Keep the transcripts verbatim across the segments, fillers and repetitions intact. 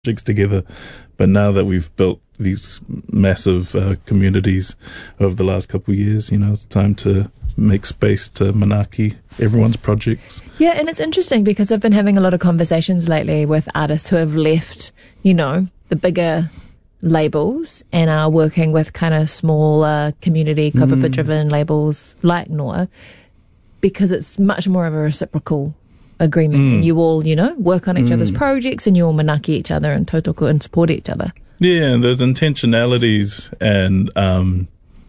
projects together. But now that we've built these massive uh, communities over the last couple of years, you know, it's time to make space to manaki everyone's projects. Yeah, and it's interesting because I've been having a lot of conversations lately with artists who have left, you know, the bigger labels and are working with kind of smaller community kaupapa driven mm. labels like Noa, because it's much more of a reciprocal agreement mm. and you all, you know, work on each mm. other's projects and you all manaki each other and tautoko and support each other. Yeah, and there's intentionalities and um,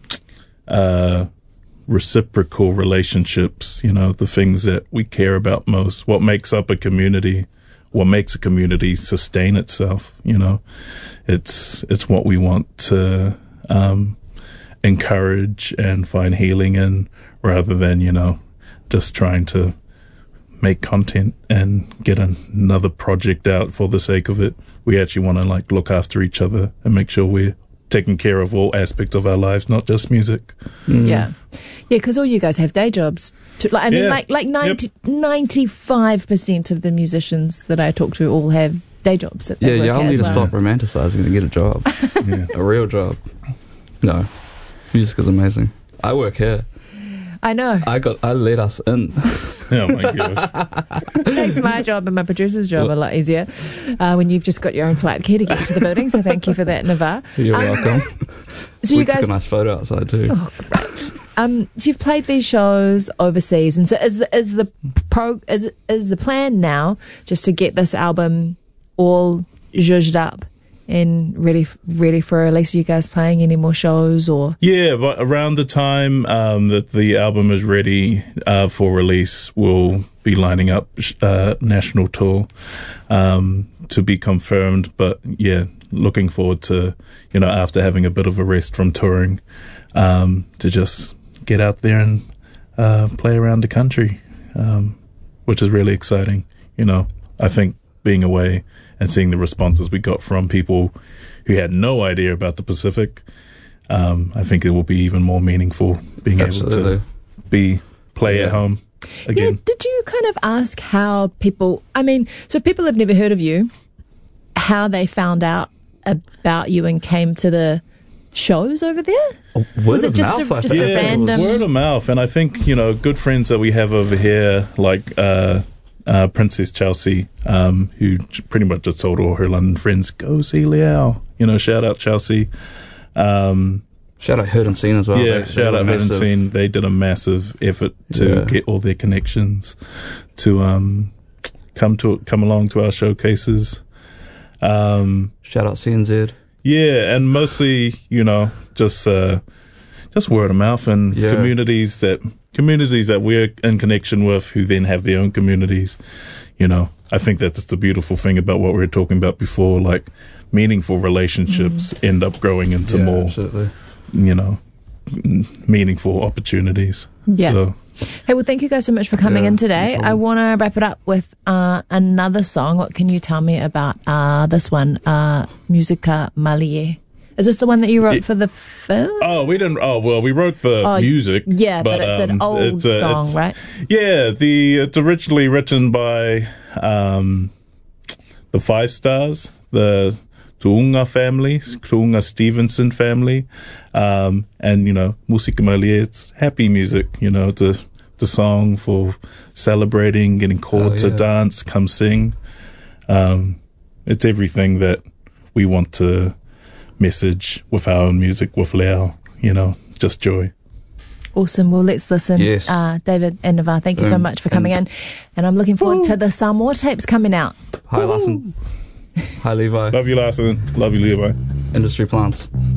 uh, reciprocal relationships, you know, the things that we care about most, what makes up a community, what makes a community sustain itself, you know. It's it's what we want to um, encourage and find healing in, rather than, you know, just trying to make content and get an, another project out for the sake of it. We actually want to like look after each other and make sure we're taking care of all aspects of our lives, not just music. Mm. Yeah, yeah, because all you guys have day jobs. To, like, I mean, yeah. like like ninety, yep. ninety-five percent of the musicians that I talk to all have day jobs. That they yeah, work y'all at need as to well. stop romanticising and get a job, yeah. a real job. No, music is amazing. I work here. I know. I got. I let us in. Oh my gosh. It makes my job and my producer's job a lot easier uh, when you've just got your own swat key to get to the building. So thank you for that, Navar. You're um, welcome. So we you guys took a nice photo outside too. Oh, great. Um, so you've played these shows overseas, and so is the is the pro is is the plan now just to get this album all zhuzhed up and ready ready for release? Are you guys playing any more shows or? Yeah, but around the time um, that the album is ready uh, for release, we'll be lining up uh, national tour um, to be confirmed. But yeah, looking forward to, you know, after having a bit of a rest from touring, um, to just get out there and uh, play around the country, um, which is really exciting. You know, I think being away and seeing the responses we got from people who had no idea about the Pacific, um, I think it will be even more meaningful being Absolutely. able to be play yeah. at home again. Yeah, did you kind of ask how people, I mean, so if people have never heard of you, how they found out about you and came to the shows over there? Word Was it of just mouth, a, I just think. a Yeah, random? word of mouth. And I think, you know, good friends that we have over here, like uh, uh, Princess Chelsea, um, who j- pretty much just told all her London friends, go see Liao. You know, shout out Chelsea. Um, Shout out Heard and Seen as well. yeah, They- shout they out were Heard and massive. Seen. They did a massive effort to Yeah. get all their connections to um, come to come along to our showcases. Um, Shout out C N Z. yeah, and mostly, you know, just uh, just word of mouth and Yeah. communities that communities that we're in connection with, who then have their own communities. You know, I think that's the beautiful thing about what we were talking about before. Like, meaningful relationships mm. end up growing into Yeah, more, absolutely. you know, m- meaningful opportunities. Yeah. So, Hey, well, thank you guys so much for coming Yeah, in today. no I problem. want to wrap it up with uh, another song. What can you tell me about uh, this one, uh, Musica Malie? Is this the one that you wrote It- for the film? oh, we didn't. Oh, well, we wrote the Oh, music. yeah, but, it's an um, old it's a- song, it's- right? Yeah, the it's originally written by um, the Five Stars, the Tuunga family, Tuunga Stevenson family, um, and, you know, Musica Malie, it's happy music. You know, it's a, it's a song for celebrating, getting called Oh, to yeah. dance, come sing. Um, it's everything that we want to message with our own music, with Liao, you know, just joy. Awesome. Well, let's listen. Yes. Uh, David and Navar, thank you so Um, much for coming and- in. And I'm looking forward to the Samoa tapes coming out. Hi, Larson. Hi, Levi. Love you, Larson. Love you, Levi. Industry Plants.